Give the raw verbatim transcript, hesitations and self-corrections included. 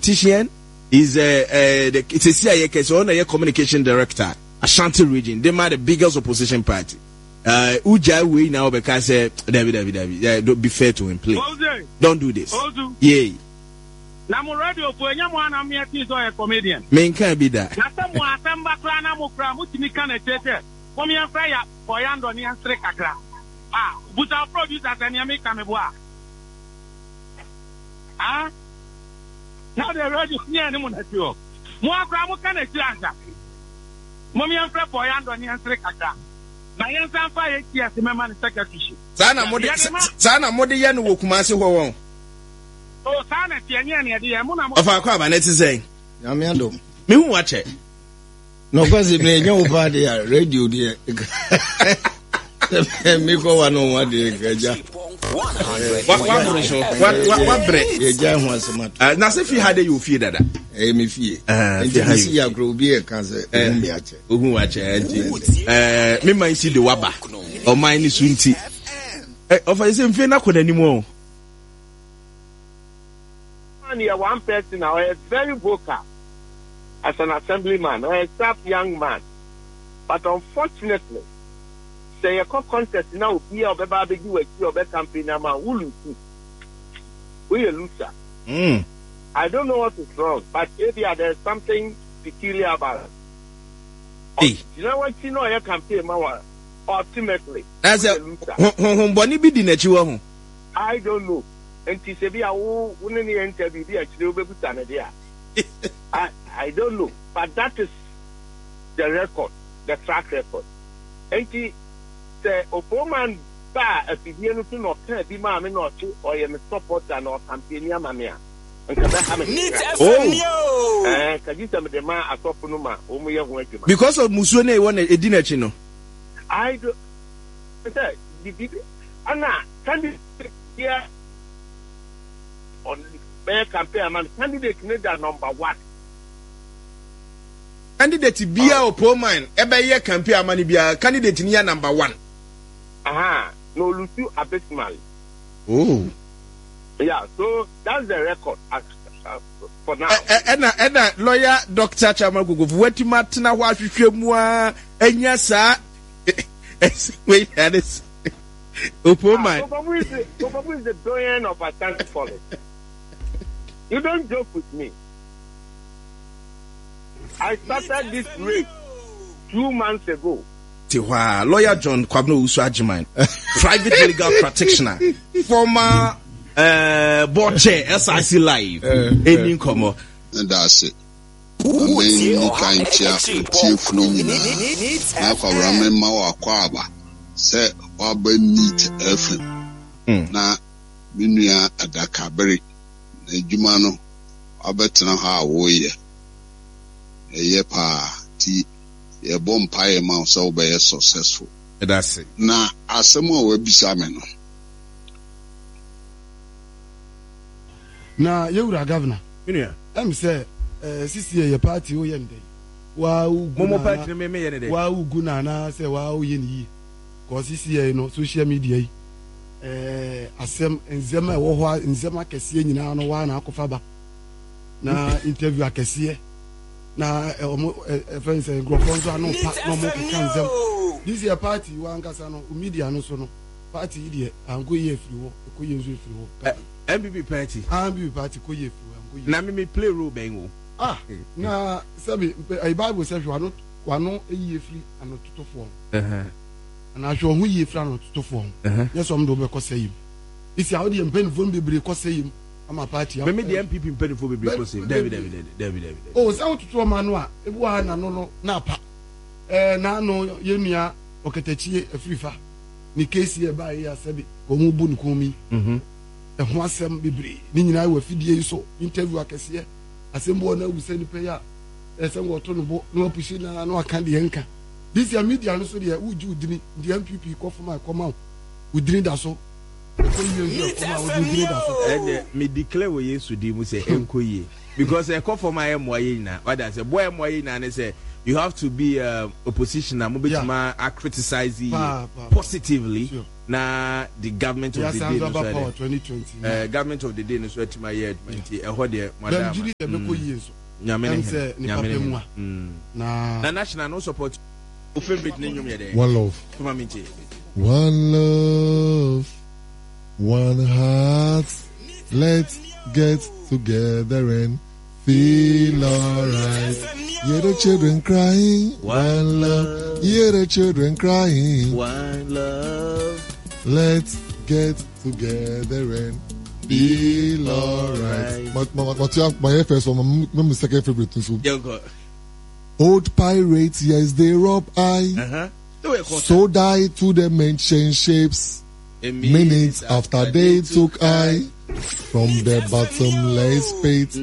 Tishian is a uh, uh, it's a C I A case on a communication director, Ashanti region. They are the biggest opposition party. Uh, Uja we now because uh, David, David, David. Yeah, don't be fair to him, please. Ozu. Don't do this. Ozu. Yeah. Na mo radio for nya mo ana me ati so a comedian. Men can be that. Na se mo asamba kra na mo kra mo timi kan etete. Mo me afra ya Boyando ni ansre kakra. Ah, buta producer tani me kan me boa. Ah? Now the radio near ni mo na ti o. Mo akra mo kan eti asa. Mo me afra Boyando ni ansre kakra. Na yen san fa ye ti ase me man secretary. Sana mode sana mode ye no wokumase ho won. Oh, sana tienye ne de ye mo na mo. Ofa kwa ba na ti say. Ya me ando. Me hu wache. No kwase me nya wo ba de radio de. Me ko wa no wa de gaja. Wa wa bre so. Wa wa bre. Ye ja ho asema. Na se fi ha de you fie dada. Eh me fie. Eh fi si ya gro bi e kan se hu me ache. Hu wache enti. Eh me man si de waba. O man ni su nti. Eh ofa se mfe na kodani mu. One person now is very vocal as an assemblyman or a sharp young man, but unfortunately, say a contest now be a baby do a key of a campaign man who lose. We a loser. Mm. I don't know what is wrong, but maybe there's something peculiar about it. Hey. You know what you know your campaign man ultimately. As a hon boni bi di na chi wo ho. I don't know. And to say, be a woman interview, be a children, I I don't know, but that is the record, the track record. And he say, a woman bar a video to not be mammy or two, or a supporter or campaign, mamma. Oh, and can you tell me the man a sophomore, only a way because of Musone one a dinner chino. I do. Anna, can you hear? On the campaign, man, candidate need that number one. Candidate be a poor man, ebe ye campaign money be a candidate near number one. Aha, no Lucy abysmal. Oh, yeah, so that's the record uh, uh, for now. And and lawyer Doctor Chamagugu, what you matina wa hwehwemua enya sa wait that is oh poor man. Who is the doyen of Ashanti politics? You don't joke with me. I started this race two months ago. Tiwa, lawyer John Kwabno Usu Ajiman, private legal practitioner, former uh, board chair, S I C Live, Ending Como. And that's it. I mean, you can't cheer for chief no more. Now, for Ramen Mawa Kwaba, say, Waba neat F M. Now, Minia Adakaberi. Ejumano abetena ha woye eye pa ti ye bom pae ma so be successful that's it na asemo we bisa me no na yewura governor minia em say eh sisi ye party o ye ndey wa ugu momo party me me ye ndey wa ugu na na say wa o ye ni ko sisi ye no social media yi eh asem nzema wo ho nzema kese nyina no wa na akofa ba na interview akese na omo friends grofon so anu pa no mo kan nzem this year party wa nkasa no media no so no party die ango ye free wo ko ye nzo free wo M P P party M P P party ko ye free ango ye na me me play role ben wo ah na sabi ai bible say wa no wa no ye free anu tutofo eh and I show who ye friend to form. Yes, I'm the because say him. It's how the pen phone be because say him. I'm a party. Maybe the M P P pen for be because him. David, David, David, David. Oh, sound to manua. If one no no napa. Eh, na no yenia oketechi e frifa. Ni case here by here sabi. Ko mu bu nkomi. Mhm. E ho asem bebre. Ni nyina we fidie so interview akese. Asembo na wu se ni pe ya. Esem go to no bo no pushi na no aka de enka. This year media no so dey uju udini the M P P ko for my come out udini da so ko ye come out udini da so eh me declare we Yesu di mu say enkoye because e ko for my moye na what I say boy moye na ne say you have to be uh, opposition na mo betima a criticize Pa, pa, pa. positively Sure. na the government of Yes, the day I'm no about so power uh, twenty twenty. government of the day no so etima year twenty e ho de Then madam Julie Ebeko yeso. nyame Em ne say ni nyame papa mu ne a. Mm. Na na national no support o favorite ne nyom ye de One love. kuma minti One love, one heart. Let's get together and feel alright. Hear the children crying. One love. Hear the children crying. one love. Let's get together and feel alright. My, my, my, my first one, my, my second favorite too. Yo go. Old pirates, yes, they rob I. Uh-huh. Do it, So die to them and change shapes. Minutes after they took I from the bottomless pit